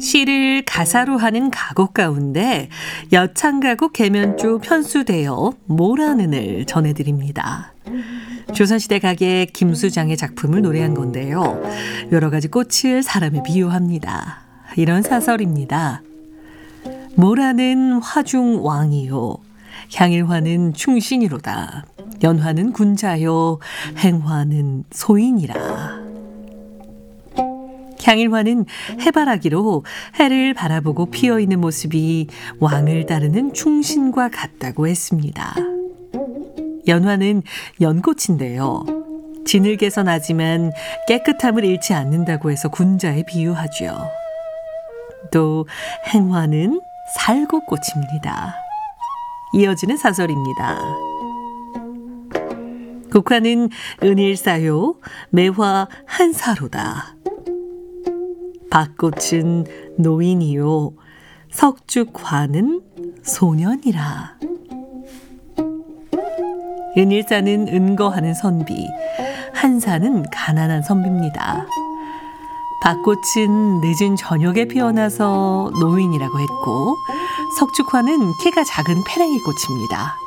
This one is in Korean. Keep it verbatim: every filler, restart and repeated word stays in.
시를 가사로 하는 가곡 가운데 여창가곡 계면조 편수되어 모라는을 전해드립니다. 조선시대 가객 김수장의 작품을 노래한 건데요. 여러 가지 꽃을 사람에 비유합니다. 이런 사설입니다. 모라는 화중 왕이요, 향일화는 충신이로다. 연화는 군자요, 행화는 소인이라. 향일화는 해바라기로 해를 바라보고 피어있는 모습이 왕을 따르는 충신과 같다고 했습니다. 연화는 연꽃인데요. 진흙에서 나지만 깨끗함을 잃지 않는다고 해서 군자에 비유하죠. 또 행화는 살구꽃입니다. 이어지는 사설입니다. 국화는 은일사요, 매화 한사로다. 밭꽃은 노인이요, 석죽화는 소년이라. 은일사는 은거하는 선비, 한사는 가난한 선비입니다. 밭꽃은 늦은 저녁에 피어나서 노인이라고 했고, 석죽화는 키가 작은 페랭이 꽃입니다.